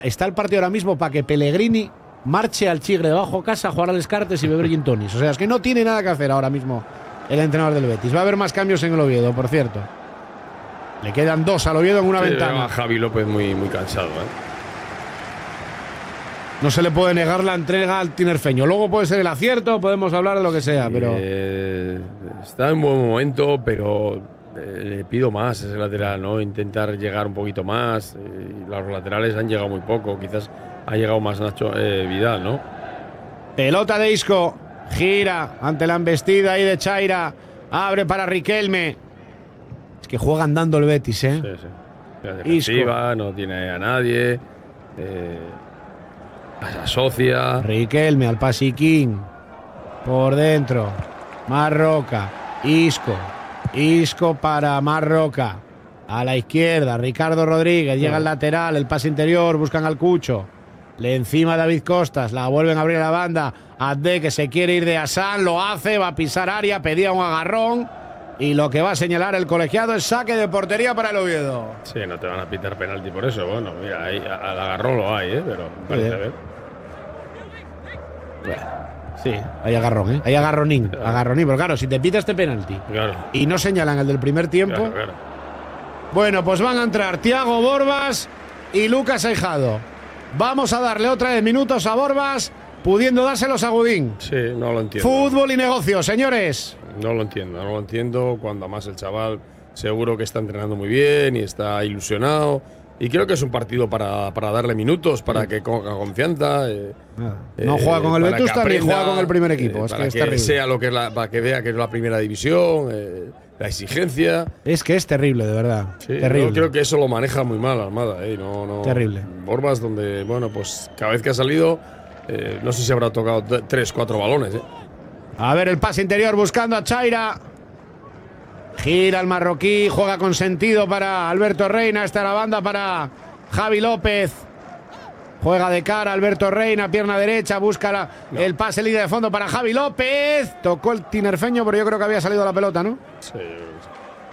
Está el partido ahora mismo para que Pellegrini marche al Chigre debajo casa a jugar al Descartes y beber gin tonics. O sea, es que no tiene nada que hacer ahora mismo el entrenador del Betis. Va a haber más cambios en el Oviedo, por cierto. Le quedan 2 al Oviedo en una ventana. Javi López muy cansado, No se le puede negar la entrega al tinerfeño. Luego puede ser el acierto, podemos hablar de lo que sea, pero… Está en buen momento, pero le pido más a ese lateral, ¿no? Intentar llegar un poquito más. Los laterales han llegado muy poco. Quizás ha llegado más Nacho Vidal, ¿no? Pelota de Isco. Gira ante la embestida ahí de Chaira. Abre para Riquelme. Es que juega andando el Betis, ¿eh? Sí. La defensiva, no tiene a nadie. Se asocia. Riquelme al pasiquín. Por dentro. Marroca. Isco para Marroca. A la izquierda. Ricardo Rodríguez. Llega al lateral. El pase interior. Buscan al Cucho. Le encima David Costas. La vuelven a abrir a la banda. Abde, que se quiere ir de Hassan. Lo hace. Va a pisar área. Pedía un agarrón. Y lo que va a señalar el colegiado es saque de portería para el Oviedo. Sí, no te van a pitar penalti por eso. Bueno, mira, ahí al agarrón lo hay, pero parece ver. Bueno, sí, hay agarrón, Hay agarronín. Claro. Agarronín, pero claro, si te pita este penalti y no señalan el del primer tiempo. Claro. Bueno, pues van a entrar Thiago Borbas y Lucas Aijado. Vamos a darle otra vez minutos a Borbas, pudiendo dárselos a Godín. Sí, no lo entiendo. Fútbol y negocio, señores. No lo entiendo. Cuando más el chaval seguro que está entrenando muy bien y está ilusionado. Y creo que es un partido para darle minutos, para que coja confianza. No juega con el Vetusta ni juega con el primer equipo. Es para que es terrible. Sea lo que es para que vea que es la primera división, la exigencia. Es que es terrible, de verdad. Sí, terrible. Yo creo que eso lo maneja muy mal Almada. No, terrible. Borbas, donde, bueno, pues cada vez que ha salido, no sé si habrá tocado 3-4 balones. A ver el pase interior buscando a Chaira. Gira el marroquí, juega con sentido para Alberto Reina. Está la banda para Javi López. Juega de cara Alberto Reina, pierna derecha, busca el pase línea de fondo para Javi López. Tocó el tinerfeño, pero yo creo que había salido la pelota, ¿no? Sí, yo creo que sí.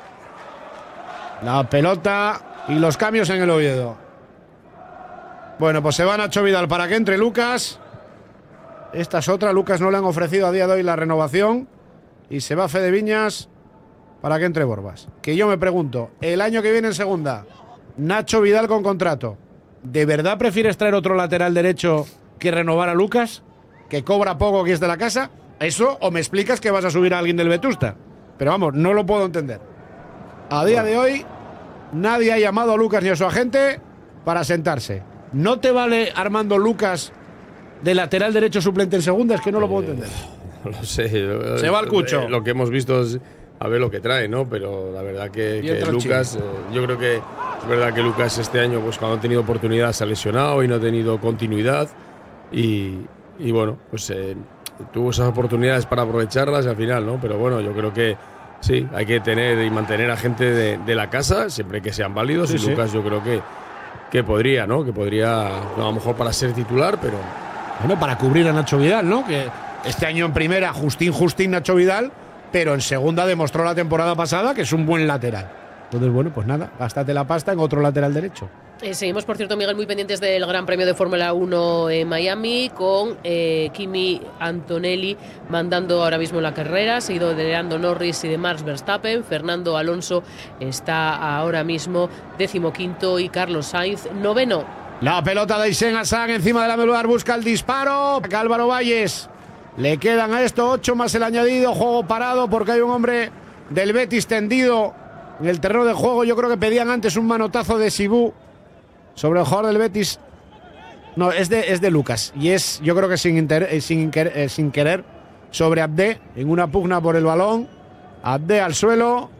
La pelota y los cambios en el Oviedo. Bueno, pues se va Nacho Vidal para que entre Lucas. Esta es otra. Lucas no le han ofrecido a día de hoy la renovación. Y se va Fede Viñas para que entre Borbas. Que yo me pregunto, el año que viene en segunda, Nacho Vidal con contrato. ¿De verdad prefieres traer otro lateral derecho que renovar a Lucas? ¿Que cobra poco, que es de la casa? Eso, o me explicas que vas a subir a alguien del Vetusta. Pero vamos, no lo puedo entender. A día de hoy, nadie ha llamado a Lucas ni a su agente para sentarse. ¿No te vale Armando Lucas de lateral derecho suplente en segunda? Es que no lo puedo entender. No lo sé. Se va al Cucho. Lo que hemos visto es a ver lo que trae, ¿no? Pero la verdad que Lucas, yo creo que es verdad que Lucas este año, pues cuando ha tenido oportunidad se ha lesionado y no ha tenido continuidad. Y bueno, pues tuvo esas oportunidades para aprovecharlas al final, ¿no? Pero bueno, yo creo que sí, hay que tener y mantener a gente de la casa, siempre que sean válidos. Sí, y Lucas yo creo que podría, ¿no? Que podría, no, a lo mejor para ser titular, pero… Bueno, para cubrir a Nacho Vidal, ¿no? Que este año en primera, Justín Nacho Vidal, pero en segunda demostró la temporada pasada que es un buen lateral. Entonces, bueno, pues nada, gástate la pasta en otro lateral derecho. Seguimos, por cierto, Miguel, muy pendientes del Gran Premio de Fórmula 1 en Miami, con Kimi Antonelli mandando ahora mismo la carrera, seguido de Lando Norris y de Max Verstappen. Fernando Alonso está ahora mismo 15º y Carlos Sainz 9º. La pelota de Isen Hassan encima de la medular, busca el disparo. Álvaro Valles. Le quedan a esto 8 más el añadido. Juego parado porque hay un hombre del Betis tendido en el terreno de juego. Yo creo que pedían antes un manotazo de Sibú sobre el jugador del Betis. No, es de Lucas. Y es, yo creo que sin querer, sobre Abde en una pugna por el balón. Abde al suelo.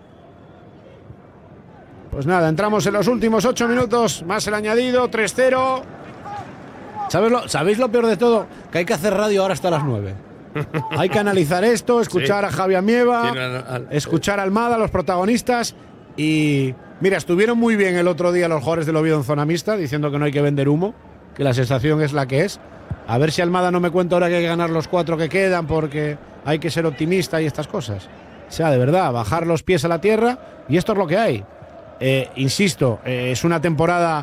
Pues nada, entramos en los últimos 8 minutos, más el añadido, 3-0. ¿Sabéis lo peor de todo? Que hay que hacer radio ahora hasta las 9. Hay que analizar esto, escuchar a Javi Amieva, escuchar a Almada, los protagonistas. Y mira, estuvieron muy bien el otro día los jugadores del Oviedo en zona mixta, diciendo que no hay que vender humo, que la sensación es la que es. A ver si Almada no me cuenta ahora que hay que ganar los 4 que quedan porque hay que ser optimista y estas cosas. O sea, de verdad, bajar los pies a la tierra, y esto es lo que hay. Insisto, es una temporada